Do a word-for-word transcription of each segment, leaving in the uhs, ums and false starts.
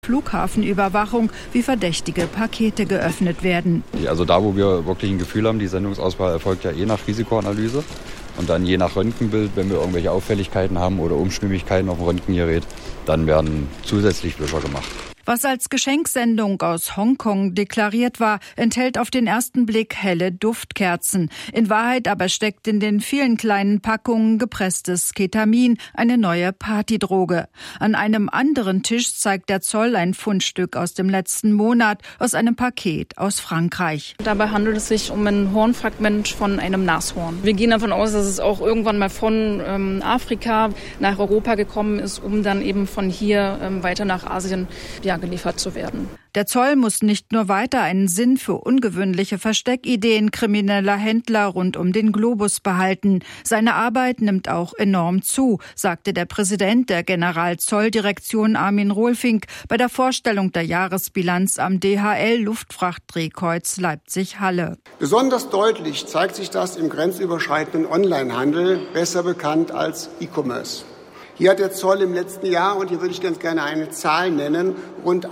Flughafenüberwachung, wie verdächtige Pakete geöffnet werden. Also da, wo wir wirklich ein Gefühl haben, die Sendungsauswahl erfolgt ja eh nach Risikoanalyse. Und dann je nach Röntgenbild, wenn wir irgendwelche Auffälligkeiten haben oder Unstimmigkeiten auf dem Röntgengerät, dann werden zusätzlich Wischer gemacht. Was als Geschenksendung aus Hongkong deklariert war, enthält auf den ersten Blick helle Duftkerzen. In Wahrheit aber steckt in den vielen kleinen Packungen gepresstes Ketamin, eine neue Partydroge. An einem anderen Tisch zeigt der Zoll ein Fundstück aus dem letzten Monat, aus einem Paket aus Frankreich. Dabei handelt es sich um ein Hornfragment von einem Nashorn. Wir gehen davon aus, dass es auch irgendwann mal von ähm, Afrika nach Europa gekommen ist, um dann eben von hier ähm, weiter nach Asien ja, geliefert zu werden. Der Zoll muss nicht nur weiter einen Sinn für ungewöhnliche Versteckideen krimineller Händler rund um den Globus behalten. Seine Arbeit nimmt auch enorm zu, sagte der Präsident der Generalzolldirektion Armin Rohlfink bei der Vorstellung der Jahresbilanz am D H L Luftfrachtdrehkreuz Leipzig-Halle. Besonders deutlich zeigt sich das im grenzüberschreitenden Onlinehandel, besser bekannt als E-Commerce. Hier hat der Zoll im letzten Jahr, und hier würde ich ganz gerne eine Zahl nennen, rund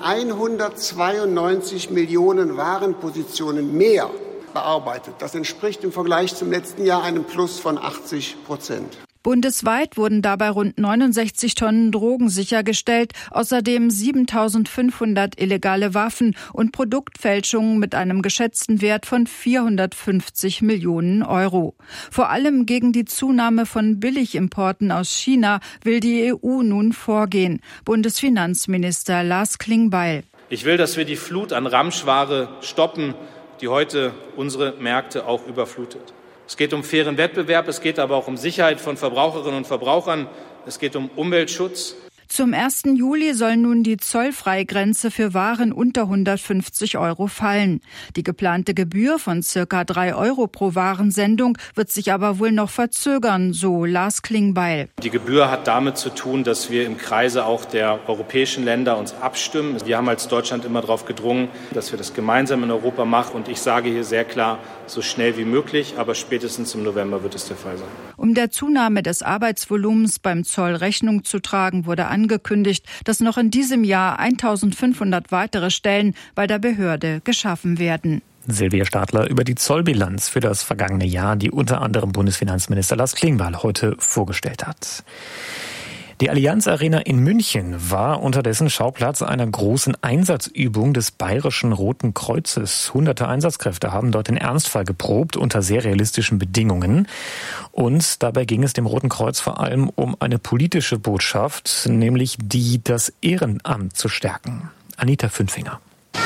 hundertzweiundneunzig Millionen Warenpositionen mehr bearbeitet. Das entspricht im Vergleich zum letzten Jahr einem Plus von achtzig Prozent. Bundesweit wurden dabei rund neunundsechzig Tonnen Drogen sichergestellt, außerdem siebentausendfünfhundert illegale Waffen und Produktfälschungen mit einem geschätzten Wert von vierhundertfünfzig Millionen Euro. Vor allem gegen die Zunahme von Billigimporten aus China will die E U nun vorgehen. Bundesfinanzminister Lars Klingbeil. Ich will, dass wir die Flut an Ramschware stoppen, die heute unsere Märkte auch überflutet. Es geht um fairen Wettbewerb, es geht aber auch um Sicherheit von Verbraucherinnen und Verbrauchern, es geht um Umweltschutz. Zum ersten Juli soll nun die Zollfreigrenze für Waren unter hundertfünfzig Euro fallen. Die geplante Gebühr von circa drei Euro pro Warensendung wird sich aber wohl noch verzögern, so Lars Klingbeil. Die Gebühr hat damit zu tun, dass wir im Kreise auch der europäischen Länder uns abstimmen. Wir haben als Deutschland immer darauf gedrungen, dass wir das gemeinsam in Europa machen. Und ich sage hier sehr klar, so schnell wie möglich, aber spätestens im November wird es der Fall sein. Um der Zunahme des Arbeitsvolumens beim Zoll Rechnung zu tragen, wurde angekündigt, dass noch in diesem Jahr eintausendfünfhundert weitere Stellen bei der Behörde geschaffen werden. Silvia Stadler über die Zollbilanz für das vergangene Jahr, die unter anderem Bundesfinanzminister Lars Klingbeil heute vorgestellt hat. Die Allianz Arena in München war unterdessen Schauplatz einer großen Einsatzübung des Bayerischen Roten Kreuzes. Hunderte Einsatzkräfte haben dort den Ernstfall geprobt unter sehr realistischen Bedingungen. Und dabei ging es dem Roten Kreuz vor allem um eine politische Botschaft, nämlich die, das Ehrenamt zu stärken. Anita Fünfinger.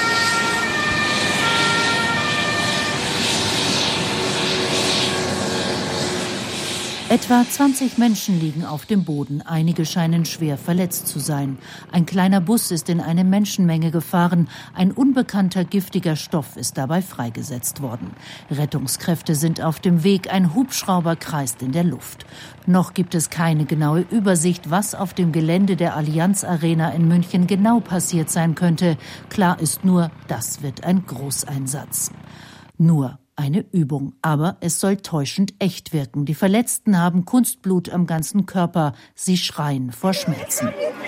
Etwa zwanzig Menschen liegen auf dem Boden. Einige scheinen schwer verletzt zu sein. Ein kleiner Bus ist in eine Menschenmenge gefahren. Ein unbekannter giftiger Stoff ist dabei freigesetzt worden. Rettungskräfte sind auf dem Weg. Ein Hubschrauber kreist in der Luft. Noch gibt es keine genaue Übersicht, was auf dem Gelände der Allianz Arena in München genau passiert sein könnte. Klar ist nur, das wird ein Großeinsatz. Nur eine Übung, aber es soll täuschend echt wirken. Die Verletzten haben Kunstblut am ganzen Körper. Sie schreien vor Schmerzen.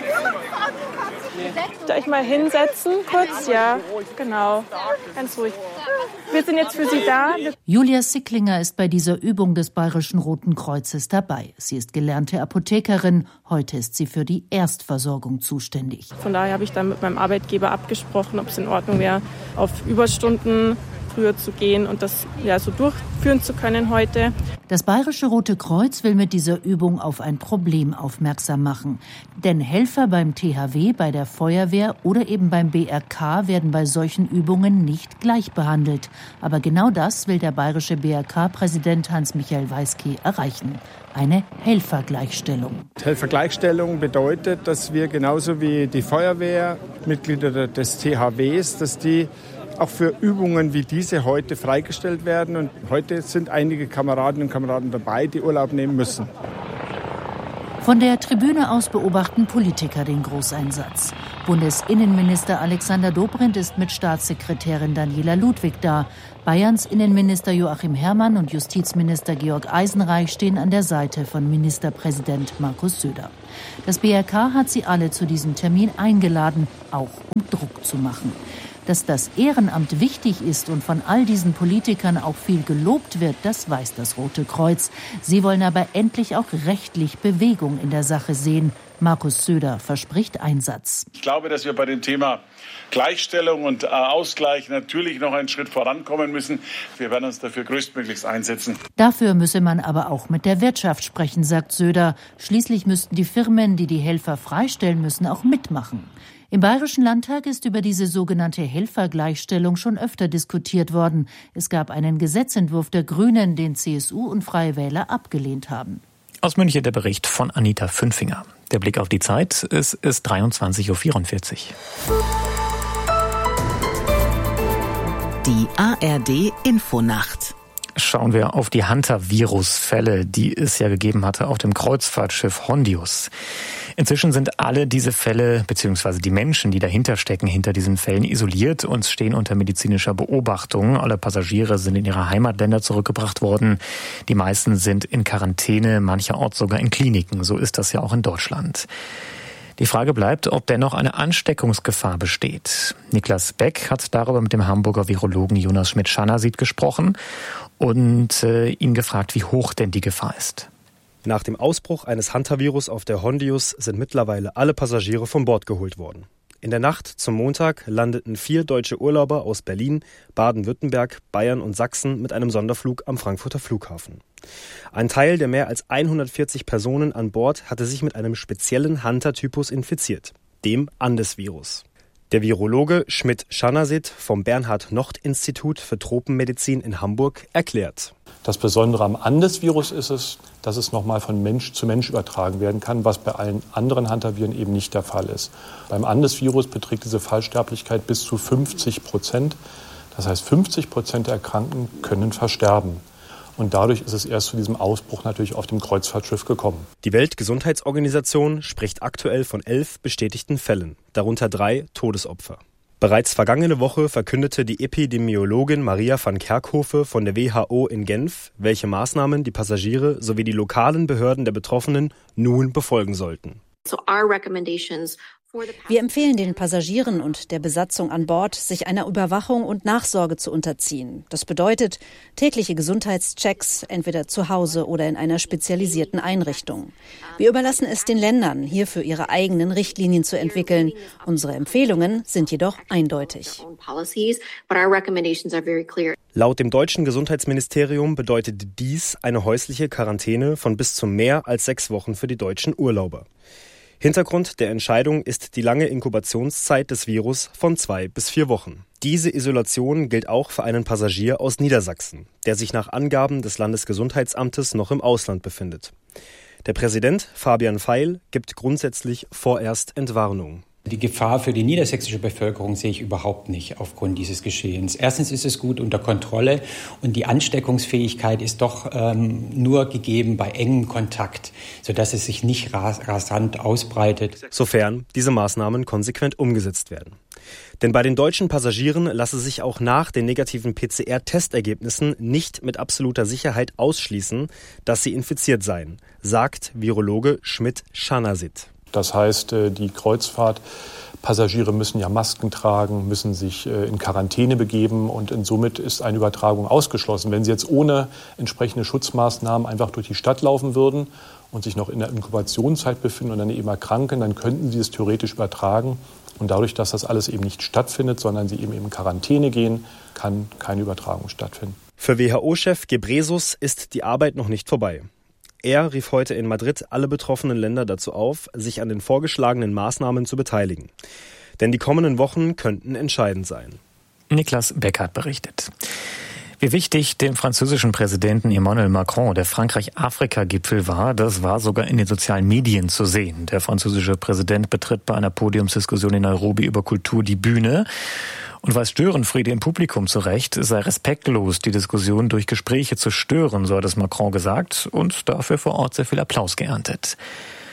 Darf ich mal hinsetzen kurz? Ja, genau. Ganz ruhig. Wir sind jetzt für Sie da. Julia Sicklinger ist bei dieser Übung des Bayerischen Roten Kreuzes dabei. Sie ist gelernte Apothekerin. Heute ist sie für die Erstversorgung zuständig. Von daher habe ich dann mit meinem Arbeitgeber abgesprochen, ob es in Ordnung wäre, auf Überstunden früher zu gehen und das ja so durchführen zu können heute. Das Bayerische Rote Kreuz will mit dieser Übung auf ein Problem aufmerksam machen. Denn Helfer beim T H W, bei der Feuerwehr oder eben beim B R K werden bei solchen Übungen nicht gleich behandelt. Aber genau das will der bayerische B R K-Präsident Hans-Michael Weiske erreichen. Eine Helfergleichstellung. Helfergleichstellung bedeutet, dass wir genauso wie die Feuerwehr, Mitglieder des T H Ws, dass die auch für Übungen wie diese heute freigestellt werden. Und heute sind einige Kameradinnen und Kameraden dabei, die Urlaub nehmen müssen. Von der Tribüne aus beobachten Politiker den Großeinsatz. Bundesinnenminister Alexander Dobrindt ist mit Staatssekretärin Daniela Ludwig da. Bayerns Innenminister Joachim Herrmann und Justizminister Georg Eisenreich stehen an der Seite von Ministerpräsident Markus Söder. Das B R K hat sie alle zu diesem Termin eingeladen, auch um Druck zu machen. Dass das Ehrenamt wichtig ist und von all diesen Politikern auch viel gelobt wird, das weiß das Rote Kreuz. Sie wollen aber endlich auch rechtlich Bewegung in der Sache sehen. Markus Söder verspricht Einsatz. Ich glaube, dass wir bei dem Thema Gleichstellung und Ausgleich natürlich noch einen Schritt vorankommen müssen. Wir werden uns dafür größtmöglichst einsetzen. Dafür müsse man aber auch mit der Wirtschaft sprechen, sagt Söder. Schließlich müssten die Firmen, die die Helfer freistellen müssen, auch mitmachen. Im Bayerischen Landtag ist über diese sogenannte Helfergleichstellung schon öfter diskutiert worden. Es gab einen Gesetzentwurf der Grünen, den C S U und Freie Wähler abgelehnt haben. Aus München der Bericht von Anita Fünfinger. Der Blick auf die Zeit, es ist dreiundzwanzig Uhr vierundvierzig. Die A R D Infonacht. Schauen wir auf die Hunter-Virus-Fälle, die es ja gegeben hatte auf dem Kreuzfahrtschiff Hondius. Inzwischen sind alle diese Fälle bzw. die Menschen, die dahinter stecken, hinter diesen Fällen isoliert und stehen unter medizinischer Beobachtung. Alle Passagiere sind in ihre Heimatländer zurückgebracht worden. Die meisten sind in Quarantäne, mancherorts sogar in Kliniken. So ist das ja auch in Deutschland. Die Frage bleibt, ob dennoch eine Ansteckungsgefahr besteht. Niklas Beck hat darüber mit dem Hamburger Virologen Jonas Schmidt-Schanasit gesprochen und äh, ihn gefragt, wie hoch denn die Gefahr ist. Nach dem Ausbruch eines Hunter-Virus auf der Hondius sind mittlerweile alle Passagiere von Bord geholt worden. In der Nacht zum Montag landeten vier deutsche Urlauber aus Berlin, Baden-Württemberg, Bayern und Sachsen mit einem Sonderflug am Frankfurter Flughafen. Ein Teil der mehr als hundertvierzig Personen an Bord hatte sich mit einem speziellen Hunter-Typus infiziert, dem Andes-Virus. Der Virologe Schmidt-Schanasit vom Bernhard-Nocht-Institut für Tropenmedizin in Hamburg erklärt. Das Besondere am Andes-Virus ist es, dass es nochmal von Mensch zu Mensch übertragen werden kann, was bei allen anderen Hantaviren eben nicht der Fall ist. Beim Andes-Virus beträgt diese Fallsterblichkeit bis zu fünfzig Prozent. Das heißt, fünfzig Prozent der Erkrankten können versterben. Und dadurch ist es erst zu diesem Ausbruch natürlich auf dem Kreuzfahrtschiff gekommen. Die Weltgesundheitsorganisation spricht aktuell von elf bestätigten Fällen, darunter drei Todesopfer. Bereits vergangene Woche verkündete die Epidemiologin Maria van Kerkhove von der W H O in Genf, welche Maßnahmen die Passagiere sowie die lokalen Behörden der Betroffenen nun befolgen sollten. So our recommendations Wir empfehlen den Passagieren und der Besatzung an Bord, sich einer Überwachung und Nachsorge zu unterziehen. Das bedeutet tägliche Gesundheitschecks, entweder zu Hause oder in einer spezialisierten Einrichtung. Wir überlassen es den Ländern, hierfür ihre eigenen Richtlinien zu entwickeln. Unsere Empfehlungen sind jedoch eindeutig. Laut dem deutschen Gesundheitsministerium bedeutet dies eine häusliche Quarantäne von bis zu mehr als sechs Wochen für die deutschen Urlauber. Hintergrund der Entscheidung ist die lange Inkubationszeit des Virus von zwei bis vier Wochen. Diese Isolation gilt auch für einen Passagier aus Niedersachsen, der sich nach Angaben des Landesgesundheitsamtes noch im Ausland befindet. Der Präsident Fabian Feil gibt grundsätzlich vorerst Entwarnung. Die Gefahr für die niedersächsische Bevölkerung sehe ich überhaupt nicht aufgrund dieses Geschehens. Erstens ist es gut unter Kontrolle und die Ansteckungsfähigkeit ist doch ähm, nur gegeben bei engem Kontakt, sodass es sich nicht ras- rasant ausbreitet. Sofern diese Maßnahmen konsequent umgesetzt werden. Denn bei den deutschen Passagieren lasse sich auch nach den negativen P C R-Testergebnissen nicht mit absoluter Sicherheit ausschließen, dass sie infiziert seien, sagt Virologe Schmidt-Schanasit. Das heißt, die Kreuzfahrtpassagiere müssen ja Masken tragen, müssen sich in Quarantäne begeben und somit ist eine Übertragung ausgeschlossen. Wenn sie jetzt ohne entsprechende Schutzmaßnahmen einfach durch die Stadt laufen würden und sich noch in der Inkubationszeit befinden und dann eben erkranken, dann könnten sie es theoretisch übertragen. Und dadurch, dass das alles eben nicht stattfindet, sondern sie eben in Quarantäne gehen, kann keine Übertragung stattfinden. Für W H O-Chef Ghebreyesus ist die Arbeit noch nicht vorbei. Er rief heute in Madrid alle betroffenen Länder dazu auf, sich an den vorgeschlagenen Maßnahmen zu beteiligen. Denn die kommenden Wochen könnten entscheidend sein. Niklas Beck hat berichtet. Wie wichtig dem französischen Präsidenten Emmanuel Macron der Frankreich-Afrika-Gipfel war, das war sogar in den sozialen Medien zu sehen. Der französische Präsident betritt bei einer Podiumsdiskussion in Nairobi über Kultur die Bühne. Und weil Störenfriede im Publikum zurecht sei respektlos, die Diskussion durch Gespräche zu stören, so hat es Macron gesagt und dafür vor Ort sehr viel Applaus geerntet.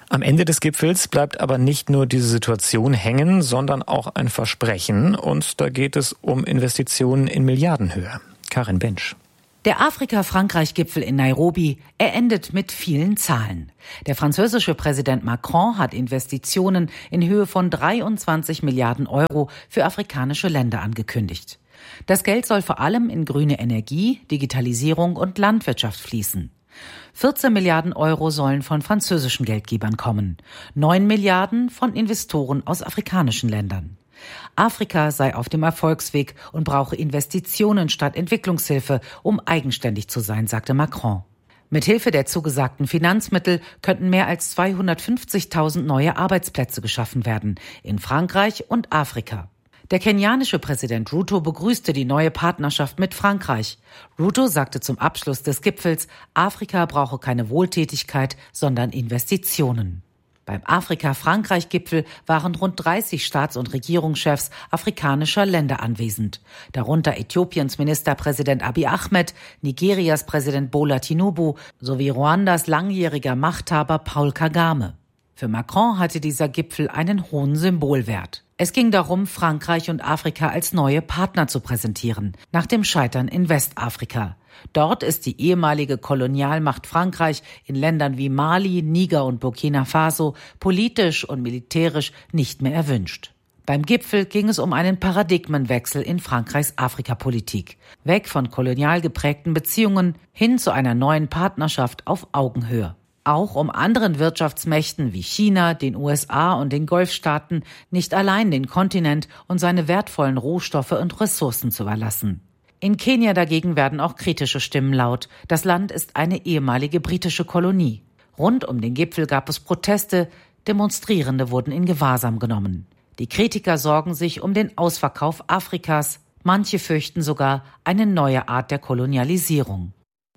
Am Ende des Gipfels bleibt aber nicht nur diese Situation hängen, sondern auch ein Versprechen. Und da geht es um Investitionen in Milliardenhöhe. Karin Bensch. Der Afrika-Frankreich-Gipfel in Nairobi, er endet mit vielen Zahlen. Der französische Präsident Macron hat Investitionen in Höhe von dreiundzwanzig Milliarden Euro für afrikanische Länder angekündigt. Das Geld soll vor allem in grüne Energie, Digitalisierung und Landwirtschaft fließen. vierzehn Milliarden Euro sollen von französischen Geldgebern kommen, neun Milliarden von Investoren aus afrikanischen Ländern. Afrika sei auf dem Erfolgsweg und brauche Investitionen statt Entwicklungshilfe, um eigenständig zu sein, sagte Macron. Mithilfe der zugesagten Finanzmittel könnten mehr als zweihundertfünfzigtausend neue Arbeitsplätze geschaffen werden, in Frankreich und Afrika. Der kenianische Präsident Ruto begrüßte die neue Partnerschaft mit Frankreich. Ruto sagte zum Abschluss des Gipfels, Afrika brauche keine Wohltätigkeit, sondern Investitionen. Beim Afrika-Frankreich-Gipfel waren rund dreißig Staats- und Regierungschefs afrikanischer Länder anwesend. Darunter Äthiopiens Ministerpräsident Abiy Ahmed, Nigerias Präsident Bola Tinubu sowie Ruandas langjähriger Machthaber Paul Kagame. Für Macron hatte dieser Gipfel einen hohen Symbolwert. Es ging darum, Frankreich und Afrika als neue Partner zu präsentieren, nach dem Scheitern in Westafrika. Dort ist die ehemalige Kolonialmacht Frankreich in Ländern wie Mali, Niger und Burkina Faso politisch und militärisch nicht mehr erwünscht. Beim Gipfel ging es um einen Paradigmenwechsel in Frankreichs Afrikapolitik. Weg von kolonial geprägten Beziehungen hin zu einer neuen Partnerschaft auf Augenhöhe. Auch um anderen Wirtschaftsmächten wie China, den U S A und den Golfstaaten nicht allein den Kontinent und seine wertvollen Rohstoffe und Ressourcen zu überlassen. In Kenia dagegen werden auch kritische Stimmen laut. Das Land ist eine ehemalige britische Kolonie. Rund um den Gipfel gab es Proteste, Demonstrierende wurden in Gewahrsam genommen. Die Kritiker sorgen sich um den Ausverkauf Afrikas. Manche fürchten sogar eine neue Art der Kolonialisierung.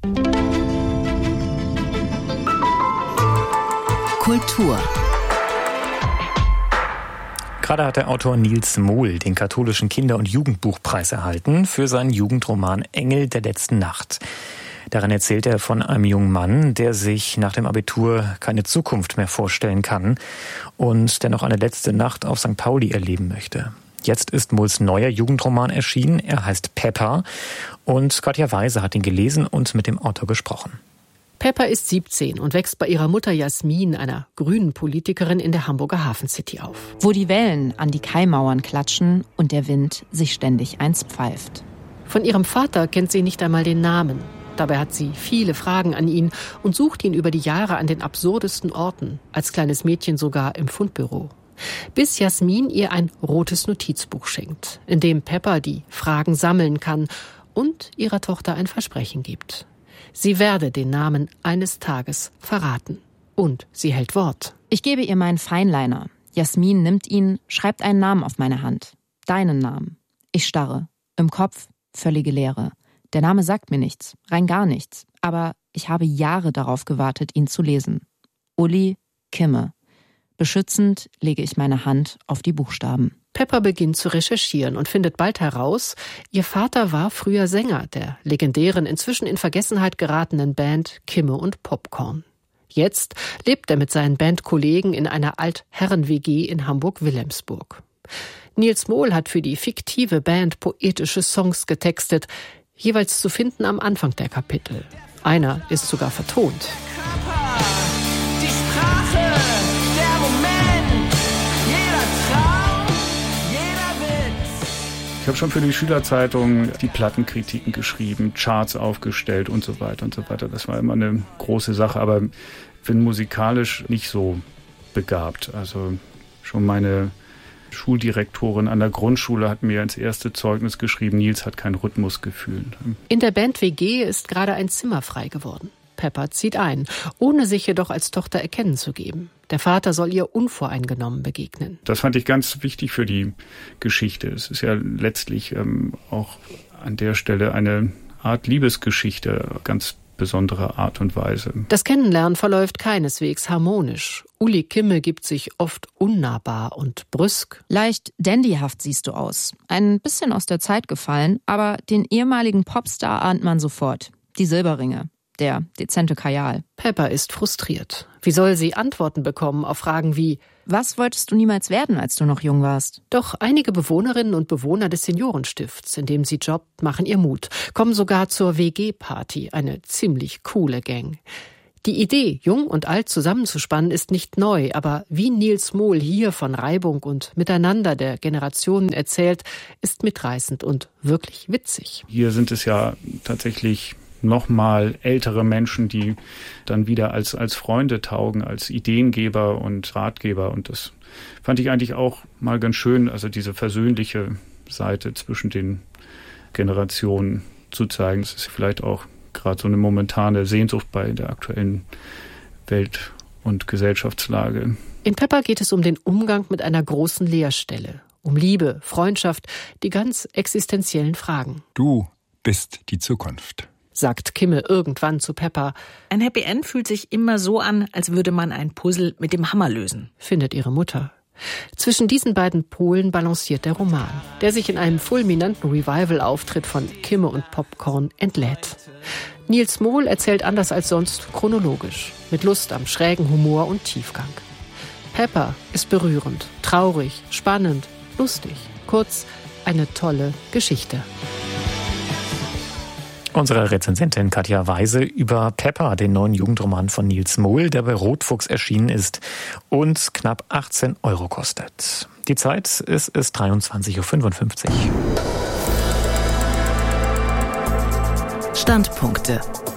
Kultur. Gerade hat der Autor Nils Mohl den katholischen Kinder- und Jugendbuchpreis erhalten für seinen Jugendroman Engel der letzten Nacht. Darin erzählt er von einem jungen Mann, der sich nach dem Abitur keine Zukunft mehr vorstellen kann und der noch eine letzte Nacht auf Sankt Pauli erleben möchte. Jetzt ist Mohls neuer Jugendroman erschienen. Er heißt Pepper und Katja Weise hat ihn gelesen und mit dem Autor gesprochen. Pepper ist siebzehn und wächst bei ihrer Mutter Jasmin, einer grünen Politikerin in der Hamburger Hafencity, auf. Wo die Wellen an die Kaimauern klatschen und der Wind sich ständig eins pfeift. Von ihrem Vater kennt sie nicht einmal den Namen. Dabei hat sie viele Fragen an ihn und sucht ihn über die Jahre an den absurdesten Orten, als kleines Mädchen sogar im Fundbüro. Bis Jasmin ihr ein rotes Notizbuch schenkt, in dem Pepper die Fragen sammeln kann und ihrer Tochter ein Versprechen gibt. Sie werde den Namen eines Tages verraten. Und sie hält Wort. Ich gebe ihr meinen Feinliner. Jasmin nimmt ihn, schreibt einen Namen auf meine Hand. Deinen Namen. Ich starre. Im Kopf völlige Leere. Der Name sagt mir nichts, rein gar nichts. Aber ich habe Jahre darauf gewartet, ihn zu lesen. Uli Kimme. Beschützend lege ich meine Hand auf die Buchstaben. Pepper beginnt zu recherchieren und findet bald heraus, ihr Vater war früher Sänger der legendären, inzwischen in Vergessenheit geratenen Band Kimme und Popcorn. Jetzt lebt er mit seinen Bandkollegen in einer Altherren-W G in Hamburg-Wilhelmsburg. Nils Mohl hat für die fiktive Band poetische Songs getextet, jeweils zu finden am Anfang der Kapitel. Einer ist sogar vertont. Ich habe schon für die Schülerzeitung die Plattenkritiken geschrieben, Charts aufgestellt und so weiter und so weiter. Das war immer eine große Sache, aber bin musikalisch nicht so begabt. Also schon meine Schuldirektorin an der Grundschule hat mir als erste Zeugnis geschrieben, Nils hat kein Rhythmusgefühl. In der Band W G ist gerade ein Zimmer frei geworden. Pepper zieht ein, ohne sich jedoch als Tochter erkennen zu geben. Der Vater soll ihr unvoreingenommen begegnen. Das fand ich ganz wichtig für die Geschichte. Es ist ja letztlich ähm, auch an der Stelle eine Art Liebesgeschichte, ganz besonderer Art und Weise. Das Kennenlernen verläuft keineswegs harmonisch. Uli Kimme gibt sich oft unnahbar und brüsk. Leicht dandyhaft siehst du aus. Ein bisschen aus der Zeit gefallen, aber den ehemaligen Popstar ahnt man sofort. Die Silberringe. der dezente Kajal. Pepper ist frustriert. Wie soll sie Antworten bekommen auf Fragen wie: Was wolltest du niemals werden, als du noch jung warst? Doch einige Bewohnerinnen und Bewohner des Seniorenstifts, in dem sie jobbt, machen ihr Mut, kommen sogar zur W G-Party, eine ziemlich coole Gang. Die Idee, jung und alt zusammenzuspannen, ist nicht neu, aber wie Niels Mohl hier von Reibung und Miteinander der Generationen erzählt, ist mitreißend und wirklich witzig. Hier sind es ja tatsächlich nochmal ältere Menschen, die dann wieder als, als Freunde taugen, als Ideengeber und Ratgeber. Und das fand ich eigentlich auch mal ganz schön, also diese versöhnliche Seite zwischen den Generationen zu zeigen. Das ist vielleicht auch gerade so eine momentane Sehnsucht bei der aktuellen Welt- und Gesellschaftslage. In Pepper geht es um den Umgang mit einer großen Leerstelle, um Liebe, Freundschaft, die ganz existenziellen Fragen. Du bist die Zukunft, sagt Kimme irgendwann zu Pepper. Ein Happy End fühlt sich immer so an, als würde man ein Puzzle mit dem Hammer lösen, findet ihre Mutter. Zwischen diesen beiden Polen balanciert der Roman, der sich in einem fulminanten Revival-Auftritt von Kimme und Popcorn entlädt. Niels Mohl erzählt anders als sonst chronologisch, mit Lust am schrägen Humor und Tiefgang. Pepper ist berührend, traurig, spannend, lustig. Kurz, eine tolle Geschichte. Unsere Rezensentin Katja Weise über Pepper, den neuen Jugendroman von Niels Mohl, der bei Rotfuchs erschienen ist und knapp achtzehn Euro kostet. Die Zeit ist es dreiundzwanzig Uhr fünfundfünfzig. Standpunkte.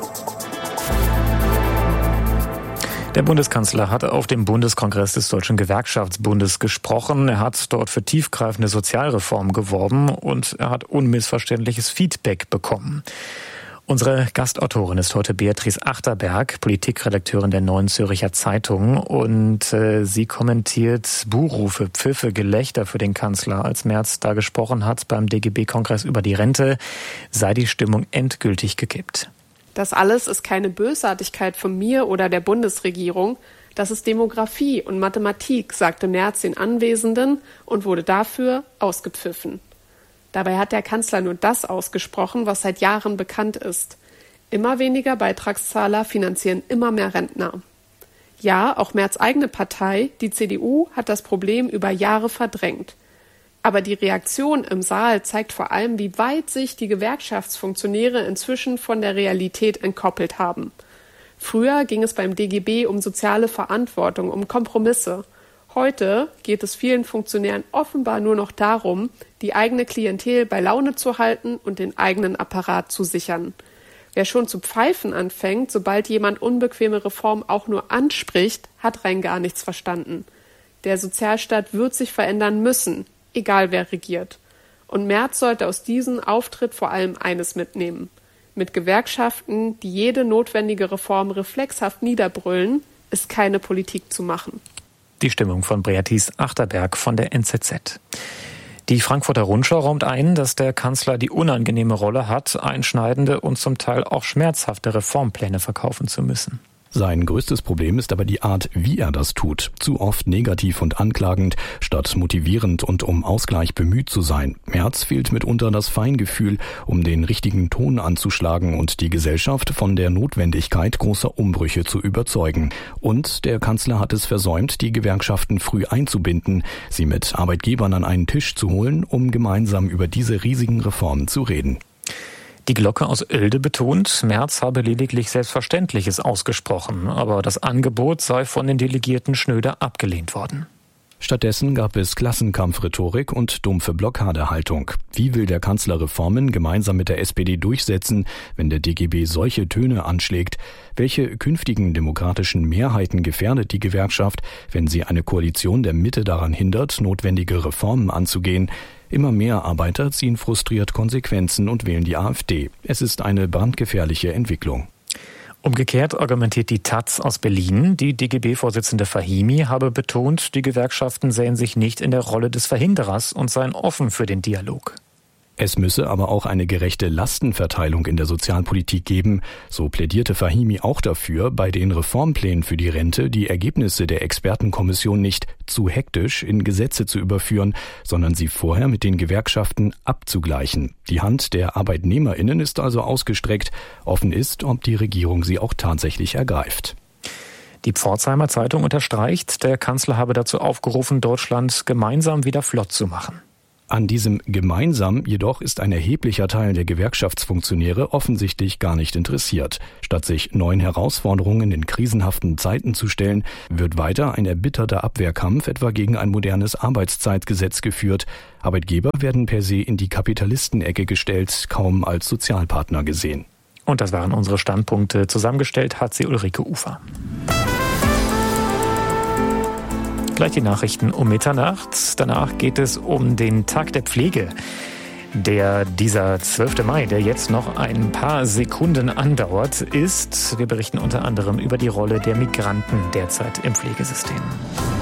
Der Bundeskanzler hat auf dem Bundeskongress des Deutschen Gewerkschaftsbundes gesprochen. Er hat dort für tiefgreifende Sozialreformen geworben und er hat unmissverständliches Feedback bekommen. Unsere Gastautorin ist heute Beatrice Achterberg, Politikredakteurin der Neuen Zürcher Zeitung. Und äh, sie kommentiert Buhrufe, Pfiffe, Gelächter für den Kanzler. Als Merz da gesprochen hat beim D G B-Kongress über die Rente, sei die Stimmung endgültig gekippt. Das alles ist keine Bösartigkeit von mir oder der Bundesregierung. Das ist Demografie und Mathematik, sagte Merz den Anwesenden und wurde dafür ausgepfiffen. Dabei hat der Kanzler nur das ausgesprochen, was seit Jahren bekannt ist. Immer weniger Beitragszahler finanzieren immer mehr Rentner. Ja, auch Merz' eigene Partei, die C D U, hat das Problem über Jahre verdrängt. Aber die Reaktion im Saal zeigt vor allem, wie weit sich die Gewerkschaftsfunktionäre inzwischen von der Realität entkoppelt haben. Früher ging es beim D G B um soziale Verantwortung, um Kompromisse. Heute geht es vielen Funktionären offenbar nur noch darum, die eigene Klientel bei Laune zu halten und den eigenen Apparat zu sichern. Wer schon zu pfeifen anfängt, sobald jemand unbequeme Reformen auch nur anspricht, hat rein gar nichts verstanden. Der Sozialstaat wird sich verändern müssen, egal wer regiert. Und Merz sollte aus diesem Auftritt vor allem eines mitnehmen. Mit Gewerkschaften, die jede notwendige Reform reflexhaft niederbrüllen, ist keine Politik zu machen. Die Stimmung von Beatrice Achterberg von der N Z Z. Die Frankfurter Rundschau räumt ein, dass der Kanzler die unangenehme Rolle hat, einschneidende und zum Teil auch schmerzhafte Reformpläne verkaufen zu müssen. Sein größtes Problem ist aber die Art, wie er das tut. Zu oft negativ und anklagend, statt motivierend und um Ausgleich bemüht zu sein. Merz fehlt mitunter das Feingefühl, um den richtigen Ton anzuschlagen und die Gesellschaft von der Notwendigkeit großer Umbrüche zu überzeugen. Und der Kanzler hat es versäumt, die Gewerkschaften früh einzubinden, sie mit Arbeitgebern an einen Tisch zu holen, um gemeinsam über diese riesigen Reformen zu reden. Die Glocke aus Oelde betont, Merz habe lediglich Selbstverständliches ausgesprochen, aber das Angebot sei von den Delegierten schnöde abgelehnt worden. Stattdessen gab es Klassenkampfrhetorik und dumpfe Blockadehaltung. Wie will der Kanzler Reformen gemeinsam mit der S P D durchsetzen, wenn der D G B solche Töne anschlägt? Welche künftigen demokratischen Mehrheiten gefährdet die Gewerkschaft, wenn sie eine Koalition der Mitte daran hindert, notwendige Reformen anzugehen? Immer mehr Arbeiter ziehen frustriert Konsequenzen und wählen die AfD. Es ist eine brandgefährliche Entwicklung. Umgekehrt argumentiert die Taz aus Berlin, die D G B-Vorsitzende Fahimi habe betont, die Gewerkschaften sähen sich nicht in der Rolle des Verhinderers und seien offen für den Dialog. Es müsse aber auch eine gerechte Lastenverteilung in der Sozialpolitik geben. So plädierte Fahimi auch dafür, bei den Reformplänen für die Rente die Ergebnisse der Expertenkommission nicht zu hektisch in Gesetze zu überführen, sondern sie vorher mit den Gewerkschaften abzugleichen. Die Hand der ArbeitnehmerInnen ist also ausgestreckt. Offen ist, ob die Regierung sie auch tatsächlich ergreift. Die Pforzheimer Zeitung unterstreicht, der Kanzler habe dazu aufgerufen, Deutschland gemeinsam wieder flott zu machen. An diesem gemeinsam jedoch ist ein erheblicher Teil der Gewerkschaftsfunktionäre offensichtlich gar nicht interessiert. Statt sich neuen Herausforderungen in krisenhaften Zeiten zu stellen, wird weiter ein erbitterter Abwehrkampf etwa gegen ein modernes Arbeitszeitgesetz geführt. Arbeitgeber werden per se in die Kapitalistenecke gestellt, kaum als Sozialpartner gesehen. Und das waren unsere Standpunkte. Zusammengestellt hat sie Ulrike Ufer. Gleich die Nachrichten um Mitternacht. Danach geht es um den Tag der Pflege. Der, dieser zwölfte Mai, der jetzt noch ein paar Sekunden andauert, ist, wir berichten unter anderem über die Rolle der Migranten derzeit im Pflegesystem.